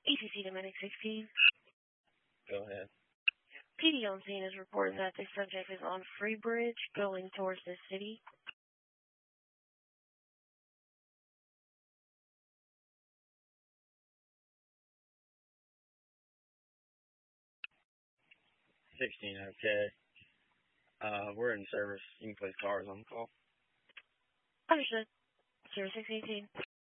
ECC to Medic 16. Go ahead. PD on scene is reporting that the subject is on Freebridge going towards the city. Okay. We're in service. You can place cars on call. Understood. 0618.